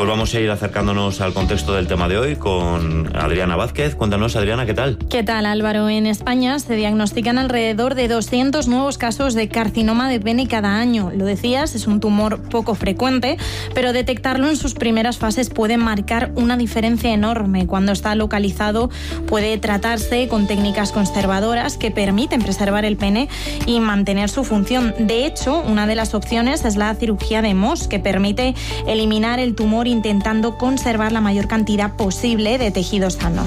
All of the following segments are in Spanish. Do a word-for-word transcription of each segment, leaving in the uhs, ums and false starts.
Pues vamos a ir acercándonos al contexto del tema de hoy con Adriana Vázquez. Cuéntanos, Adriana, ¿qué tal? ¿Qué tal, Álvaro? En España se diagnostican alrededor de doscientos nuevos casos de carcinoma de pene cada año. Lo decías, es un tumor poco frecuente, pero detectarlo en sus primeras fases puede marcar una diferencia enorme. Cuando está localizado, puede tratarse con técnicas conservadoras que permiten preservar el pene y mantener su función. De hecho, una de las opciones es la cirugía de M O S, que permite eliminar el tumor intentando conservar la mayor cantidad posible de tejido sano.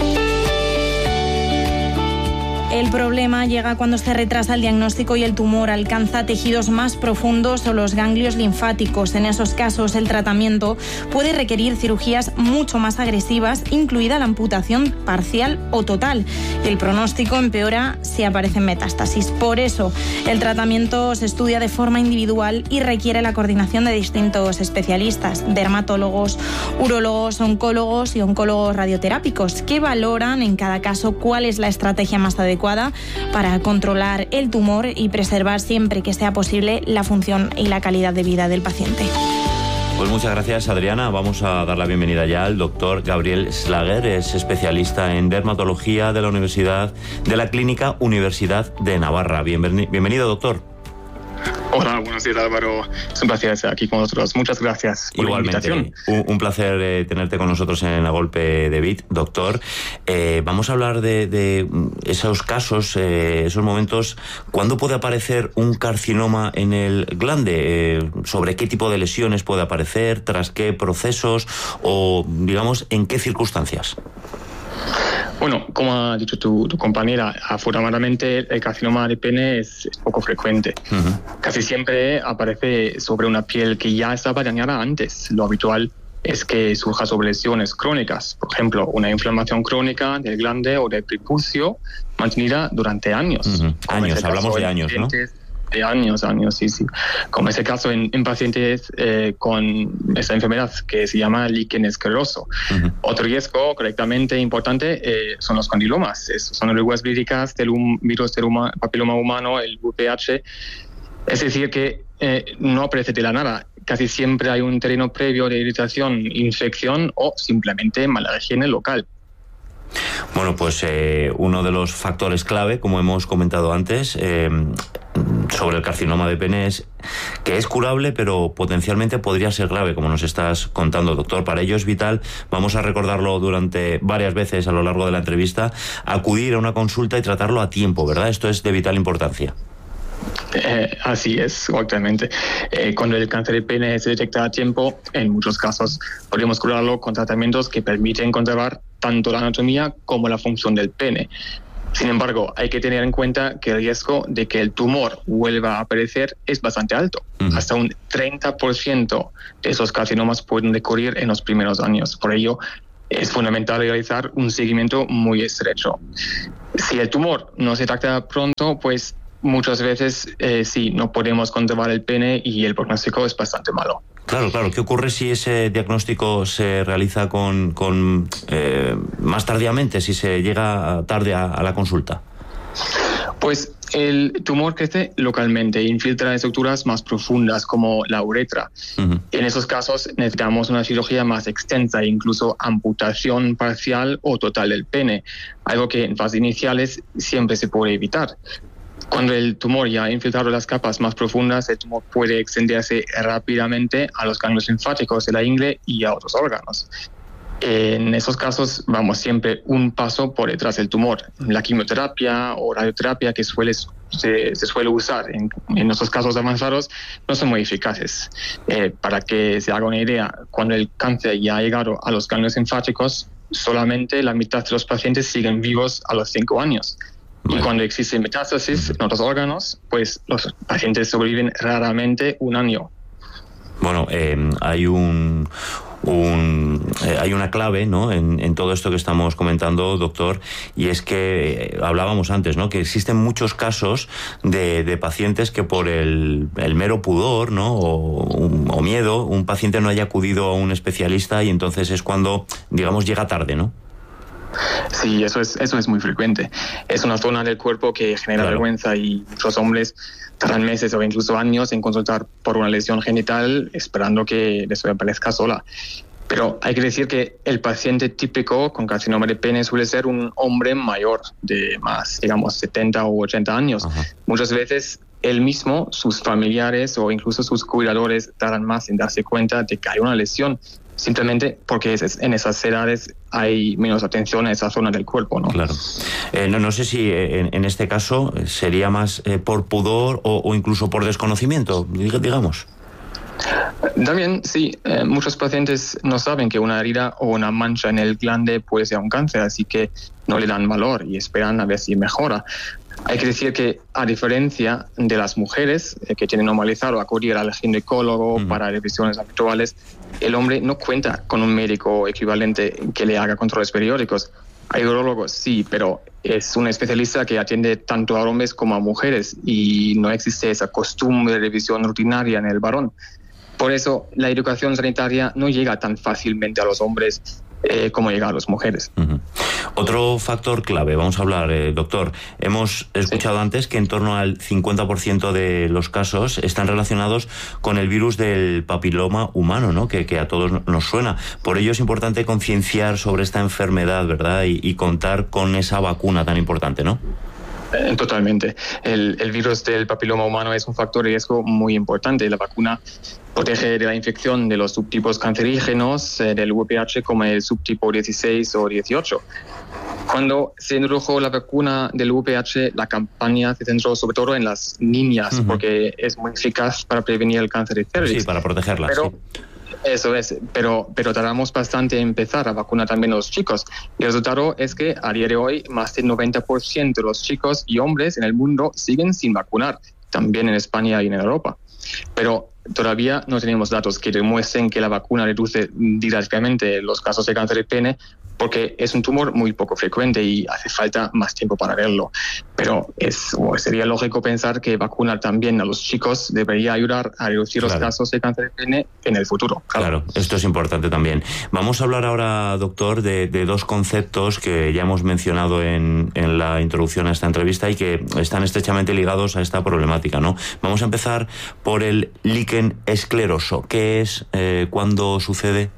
El problema llega cuando se retrasa el diagnóstico y el tumor alcanza tejidos más profundos o los ganglios linfáticos. En esos casos, el tratamiento puede requerir cirugías mucho más agresivas, incluida la amputación parcial o total. El pronóstico empeora si aparecen metástasis. Por eso, el tratamiento se estudia de forma individual y requiere la coordinación de distintos especialistas, dermatólogos, urólogos, oncólogos y oncólogos radioterápicos, que valoran en cada caso cuál es la estrategia más adecuada para controlar el tumor y preservar siempre que sea posible la función y la calidad de vida del paciente. Pues muchas gracias, Adriana. Vamos a dar la bienvenida ya al doctor Gabriel Schlager, es especialista en dermatología de la Universidad de la Clínica Universidad de Navarra. Bienveni- bienvenido, doctor. Hola, buenos días, Álvaro. Es un placer estar aquí con nosotros. Muchas gracias por Igualmente, la invitación. Un, un placer eh, tenerte con nosotros en A Golpe de Bit, doctor. Eh, vamos a hablar de, de esos casos, eh, esos momentos. ¿Cuándo puede aparecer un carcinoma en el glande? Eh, ¿Sobre qué tipo de lesiones puede aparecer? ¿Tras qué procesos? O, digamos, ¿en qué circunstancias? Bueno, como ha dicho tu, tu compañera, afortunadamente el carcinoma de pene es, es poco frecuente. Uh-huh. Casi siempre aparece sobre una piel que ya estaba dañada antes. Lo habitual es que surja sobre lesiones crónicas, por ejemplo, una inflamación crónica del glande o del prepucio mantenida durante años. Uh-huh. Años, hablamos de años, ¿no? De años, años, sí, sí. Como ese caso en, en pacientes eh, con esta enfermedad que se llama líquen escleroso. Uh-huh. Otro riesgo correctamente importante eh, son los condilomas. Es, son irregularidades víricas del um, virus del huma, papiloma humano, el V P H. Es decir, que eh, no aparece de la nada. Casi siempre hay un terreno previo de irritación, infección o simplemente mala higiene local. Bueno, pues eh, uno de los factores clave, como hemos comentado antes, eh, sobre el carcinoma de pene es que es curable, pero potencialmente podría ser grave, como nos estás contando, doctor. Para ello es vital, vamos a recordarlo durante varias veces a lo largo de la entrevista, acudir a una consulta y tratarlo a tiempo, ¿verdad? Esto es de vital importancia. Eh, así es, exactamente. Eh, cuando el cáncer de pene se detecta a tiempo, en muchos casos podemos curarlo con tratamientos que permiten conservar tanto la anatomía como la función del pene. Sin embargo, hay que tener en cuenta que el riesgo de que el tumor vuelva a aparecer es bastante alto. Uh-huh. Hasta un treinta por ciento de esos carcinomas pueden recurrir en los primeros años. Por ello, es fundamental realizar un seguimiento muy estrecho. Si el tumor no se trata pronto, pues muchas veces eh, sí, no podemos conservar el pene y el pronóstico es bastante malo. Claro, claro. ¿Qué ocurre si ese diagnóstico se realiza con, con eh, más tardíamente, si se llega tarde a, a la consulta? Pues el tumor crece localmente e infiltra estructuras más profundas como la uretra. Uh-huh. En esos casos necesitamos una cirugía más extensa e incluso amputación parcial o total del pene, algo que en fases iniciales siempre se puede evitar. Cuando el tumor ya ha infiltrado las capas más profundas, el tumor puede extenderse rápidamente a los ganglios linfáticos de la ingle y a otros órganos. En esos casos vamos siempre un paso por detrás del tumor. La quimioterapia o radioterapia que suele, se, se suele usar en, en estos casos avanzados no son muy eficaces. Eh, para que se haga una idea, cuando el cáncer ya ha llegado a los ganglios linfáticos, solamente la mitad de los pacientes siguen vivos a los cinco años. Y cuando existe metástasis en otros órganos, pues los pacientes sobreviven raramente un año. Bueno, eh, hay un... Un, eh, hay una clave, ¿no?, en, en todo esto que estamos comentando, doctor, y es que eh, hablábamos antes, ¿no?, que existen muchos casos de, de pacientes que por el, el mero pudor, ¿no?, o, un, o miedo, un paciente no haya acudido a un especialista y entonces es cuando, digamos, llega tarde, ¿no? Sí, eso es, eso es muy frecuente. Es una zona del cuerpo que genera claro. vergüenza y muchos hombres tardan meses o incluso años en consultar por una lesión genital esperando que desaparezca sola. Pero hay que decir que el paciente típico con carcinoma de pene suele ser un hombre mayor de más, digamos, setenta o ochenta años. Ajá. Muchas veces él mismo, sus familiares o incluso sus cuidadores tardan más en darse cuenta de que hay una lesión, simplemente porque es, en esas edades hay menos atención a esa zona del cuerpo, ¿no? Claro. Eh, no, no sé si en, en este caso sería más eh, por pudor o, o incluso por desconocimiento, digamos. También, sí, eh, muchos pacientes no saben que una herida o una mancha en el glande puede ser un cáncer, así que no le dan valor y esperan a ver si mejora. Hay que decir que, a diferencia de las mujeres eh, que tienen normalizado acudir al ginecólogo mm. para revisiones habituales, el hombre no cuenta con un médico equivalente que le haga controles periódicos. Hay urólogos, sí, pero es un especialista que atiende tanto a hombres como a mujeres y no existe esa costumbre de revisión rutinaria en el varón. Por eso, la educación sanitaria no llega tan fácilmente a los hombres eh, como llega a las mujeres. Uh-huh. Otro factor clave, vamos a hablar, eh, doctor. Hemos escuchado sí. antes que en torno al cincuenta por ciento de los casos están relacionados con el virus del papiloma humano, ¿no? Que, que a todos nos suena. Por ello es importante concienciar sobre esta enfermedad, ¿verdad? Y, y contar con esa vacuna tan importante, ¿no? Totalmente. El, el virus del papiloma humano es un factor de riesgo muy importante. La vacuna protege de la infección de los subtipos cancerígenos eh, del V I H como el subtipo dieciséis o dieciocho. Cuando se introdujo la vacuna del V I H, la campaña se centró sobre todo en las niñas, uh-huh. porque es muy eficaz para prevenir el cáncer de cervix. Sí, para protegerlas. Pero, sí. Eso es, pero, pero tardamos bastante en empezar a vacunar también a los chicos. Y el resultado es que a día de hoy más del noventa por ciento de los chicos y hombres en el mundo siguen sin vacunar, también en España y en Europa. Pero todavía no tenemos datos que demuestren que la vacuna reduce directamente los casos de cáncer de pene, porque es un tumor muy poco frecuente y hace falta más tiempo para verlo. Pero es, o sería lógico pensar que vacunar también a los chicos debería ayudar a reducir claro. los casos de cáncer de pene en el futuro. Claro. claro, esto es importante también. Vamos a hablar ahora, doctor, de, de dos conceptos que ya hemos mencionado en, en la introducción a esta entrevista y que están estrechamente ligados a esta problemática, ¿no? Vamos a empezar por el líquen escleroso. ¿Qué es? Eh, ¿Cuándo sucede?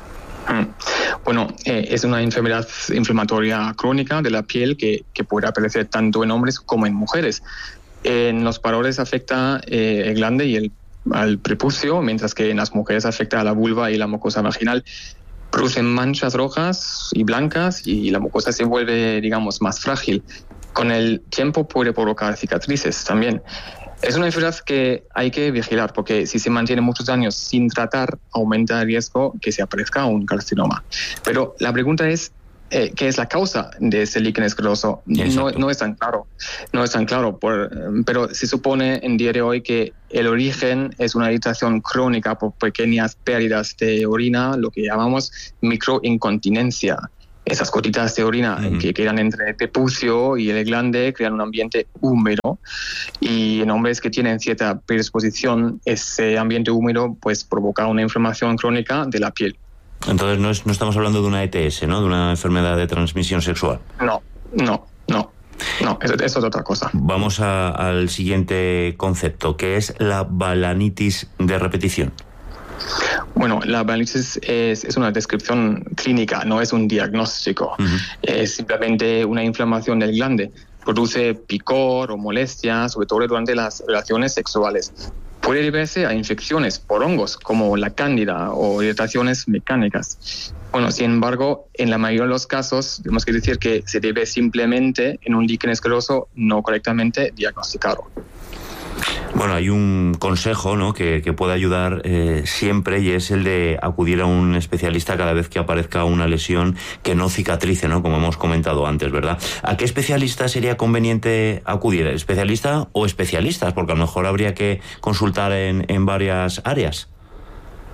Bueno, eh, es una enfermedad inflamatoria crónica de la piel que, que puede aparecer tanto en hombres como en mujeres. En los varones afecta eh, el glande y el al prepucio, mientras que en las mujeres afecta a la vulva y la mucosa vaginal. Producen manchas rojas y blancas y la mucosa se vuelve, digamos, más frágil. Con el tiempo puede provocar cicatrices también. Es una enfermedad que hay que vigilar porque si se mantiene muchos años sin tratar, aumenta el riesgo que se aparezca un carcinoma. Pero la pregunta es, eh, ¿qué es la causa de ese líquen escleroso? No, no es tan claro, no es tan claro, por, pero se supone en día de hoy que el origen es una irritación crónica por pequeñas pérdidas de orina, lo que llamamos microincontinencia. Esas gotitas de orina uh-huh. que quedan entre el prepucio y el glande crean un ambiente húmedo y en hombres que tienen cierta predisposición ese ambiente húmedo pues provoca una inflamación crónica de la piel. Entonces no, es, no estamos hablando de una E T S, ¿no? De una enfermedad de transmisión sexual. No, no, no. No, eso, eso es otra cosa. Vamos a, al siguiente concepto, que es la balanitis de repetición. Bueno, la balanitis es, es una descripción clínica, no es un diagnóstico. Uh-huh. Es simplemente una inflamación del glande. Produce picor o molestia, sobre todo durante las relaciones sexuales. Puede deberse a infecciones por hongos, como la cándida o irritaciones mecánicas. Bueno, sin embargo, en la mayoría de los casos, tenemos que decir que se debe simplemente en un líquen escleroso no correctamente diagnosticado. Bueno, hay un consejo, ¿no?, que, que puede ayudar eh, siempre, y es el de acudir a un especialista cada vez que aparezca una lesión que no cicatrice, ¿no?, como hemos comentado antes, ¿verdad? ¿A qué especialista sería conveniente acudir? ¿Especialista o especialistas? Porque a lo mejor habría que consultar en, en varias áreas.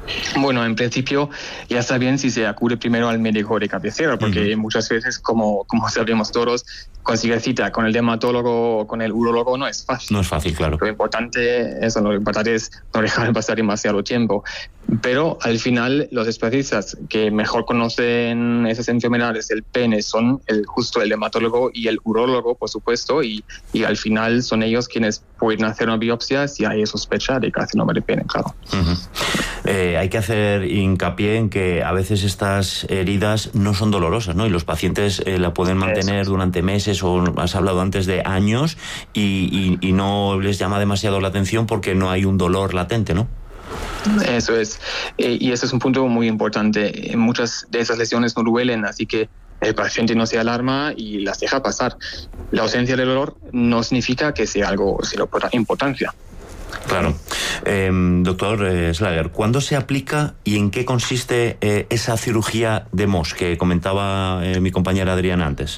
Bueno, en principio ya está bien si se acude primero al médico de cabecera, porque uh-huh. muchas veces, como, como sabemos todos, conseguir cita con el dermatólogo o con el urólogo no es fácil. No es fácil, claro. Lo importante, eso, lo importante es no dejar pasar demasiado tiempo. Pero al final los especialistas que mejor conocen esas enfermedades del pene son el, justo el dermatólogo y el urólogo, por supuesto, y, y al final son ellos quienes pueden hacer una biopsia si hay sospecha de carcinoma de pene, claro. Uh-huh. Eh, hay que hacer hincapié en que a veces estas heridas no son dolorosas, ¿no? Y los pacientes eh, la pueden mantener Eso. durante meses o has hablado antes de años y, y, y no les llama demasiado la atención porque no hay un dolor latente, ¿no? Eso es, eh, y ese es un punto muy importante. Muchas de esas lesiones no duelen, así que el paciente no se alarma y las deja pasar. La ausencia de dolor no significa que sea algo sin importancia. Claro. Eh, doctor eh, Slager, ¿cuándo se aplica y en qué consiste eh, esa cirugía de M O S que comentaba eh, mi compañera Adriana antes?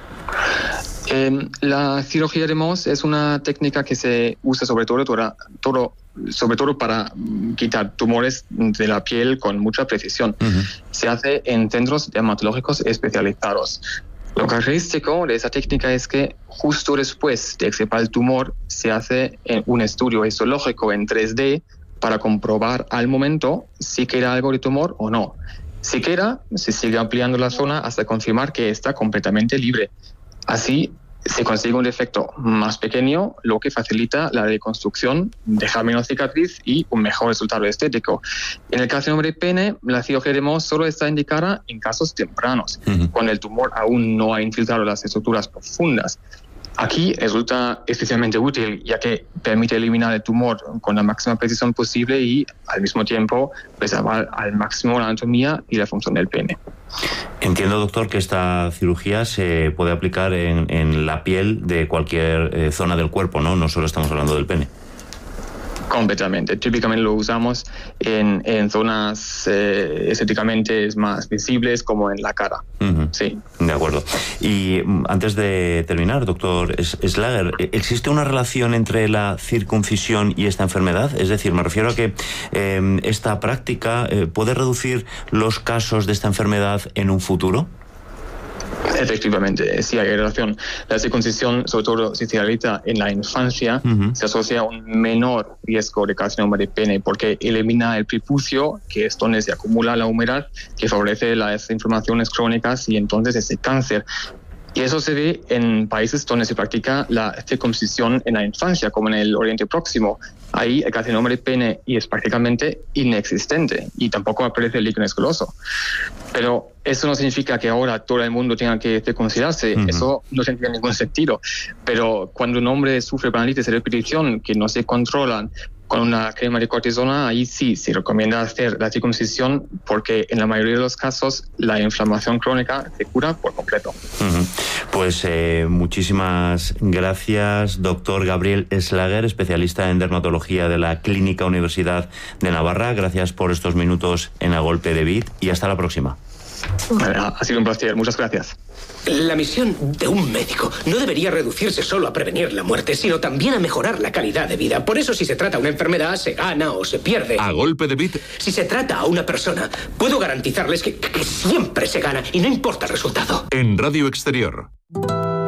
Eh, la cirugía de M O S es una técnica que se usa sobre todo, todo, todo, sobre todo para quitar tumores de la piel con mucha precisión. Uh-huh. Se hace en centros dermatológicos especializados. Lo característico de esa técnica es que justo después de que sepa el tumor se hace un estudio histológico en tres D para comprobar al momento si queda algo de tumor o no. Si queda, se sigue ampliando la zona hasta confirmar que está completamente libre. Así se consigue un defecto más pequeño, lo que facilita la reconstrucción, dejar menos cicatriz y un mejor resultado estético. En el carcinoma de pene, la cirugía de M O S solo está indicada en casos tempranos, uh-huh. cuando el tumor aún no ha infiltrado las estructuras profundas. Aquí resulta especialmente útil, ya que permite eliminar el tumor con la máxima precisión posible y, al mismo tiempo, preservar al máximo la anatomía y la función del pene. Entiendo, doctor, que esta cirugía se puede aplicar en, en la piel de cualquier eh, zona del cuerpo, ¿no? No solo estamos hablando del pene. Completamente. Típicamente lo usamos en, en zonas eh, estéticamente más visibles, como en la cara. Uh-huh. Sí. De acuerdo. Y antes de terminar, doctor Slager, ¿existe una relación entre la circuncisión y esta enfermedad? Es decir, me refiero a que eh, esta práctica eh, puede reducir los casos de esta enfermedad en un futuro. Efectivamente, sí hay relación. La circuncisión, sobre todo si se realiza en la infancia, uh-huh. se asocia a un menor riesgo de carcinoma de pene porque elimina el prepucio, que es donde se acumula la humedad, que favorece las inflamaciones crónicas y entonces ese cáncer. Y eso se ve en países donde se practica la circuncisión en la infancia, como en el Oriente Próximo. Ahí el carcinoma de pene y es prácticamente inexistente y tampoco aparece el líquen escleroso. Pero eso no significa que ahora todo el mundo tenga que circuncidarse. Uh-huh. Eso no tendría ningún sentido. Pero cuando un hombre sufre parálisis de repetición que no se controlan con una crema de cortisona, ahí sí se recomienda hacer la circuncisión porque en la mayoría de los casos la inflamación crónica se cura por completo. Uh-huh. Pues eh, muchísimas gracias, doctor Gabriel Slager, especialista en dermatología de la Clínica Universidad de Navarra. Gracias por estos minutos en A Golpe de Vid y hasta la próxima. Ha sido un placer, muchas gracias. La misión de un médico no debería reducirse solo a prevenir la muerte, sino también a mejorar la calidad de vida. Por eso, si se trata a una enfermedad, se gana o se pierde. A Golpe de Vid. Si se trata a una persona, puedo garantizarles que, que siempre se gana y no importa el resultado. En Radio Exterior.